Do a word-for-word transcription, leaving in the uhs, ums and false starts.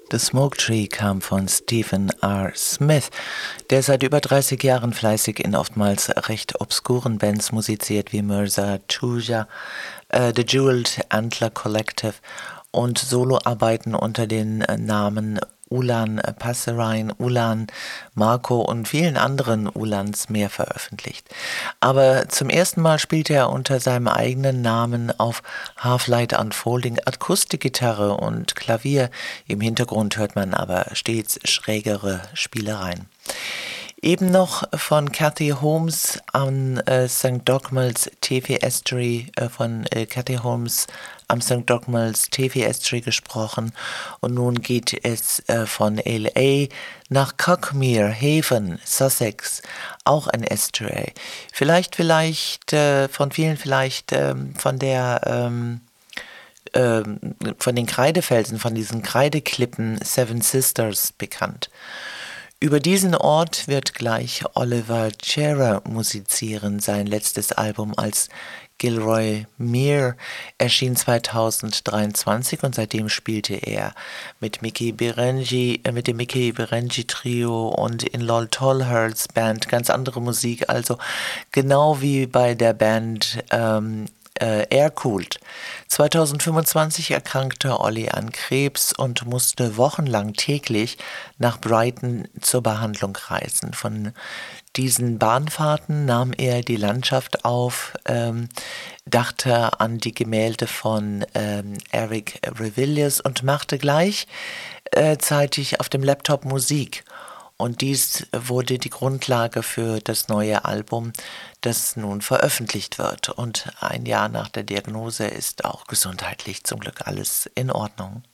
The Smoke Tree kam von Stephen R. Smith, der seit über dreißig Jahren fleißig in oftmals recht obskuren Bands musiziert wie Mirza Chuja, äh, The Jeweled Antler Collective und Soloarbeiten unter den äh, Namen Ulan Passerein, Ulan Marco und vielen anderen Ulans mehr veröffentlicht. Aber zum ersten Mal spielte er unter seinem eigenen Namen auf Half-Light Unfolding Akustikgitarre und Klavier. Im Hintergrund hört man aber stets schrägere Spielereien. Eben noch von Cathy Holmes an äh, Sankt Dogmels T V Estuary, äh, von äh, Cathy Holmes am Sankt Dogmels T V Estuary gesprochen. Und nun geht es äh, von L A nach Cuckmere Haven, Sussex, auch ein Estuary. Vielleicht, vielleicht, äh, von vielen vielleicht ähm, von der... Ähm, von den Kreidefelsen, von diesen Kreideklippen Seven Sisters bekannt. Über diesen Ort wird gleich Oliver Cherer musizieren. Sein letztes Album als Gilroy Mere erschien zweitausenddreiundzwanzig und seitdem spielte er mit Mickey Birenji, äh, mit dem Mickey Birenji Trio und in Lol Tolhurls Band ganz andere Musik, also genau wie bei der Band ähm, äh, Aircooled. zweitausendfünfundzwanzig erkrankte Olli an Krebs und musste wochenlang täglich nach Brighton zur Behandlung reisen. Von diesen Bahnfahrten nahm er die Landschaft auf, ähm, dachte an die Gemälde von ähm, Eric Revillius und machte gleichzeitig äh, auf dem Laptop Musik. Und dies wurde die Grundlage für das neue Album, das nun veröffentlicht wird. Und ein Jahr nach der Diagnose ist auch gesundheitlich zum Glück alles in Ordnung.